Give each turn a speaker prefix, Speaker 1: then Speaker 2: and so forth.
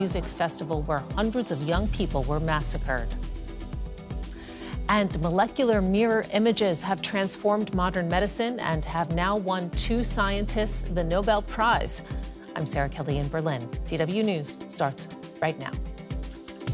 Speaker 1: music festival where hundreds of young people were massacred. And molecular mirror images have transformed modern medicine and have now won 2 scientists the Nobel Prize. I'm Sarah Kelly in Berlin. DW News starts right now.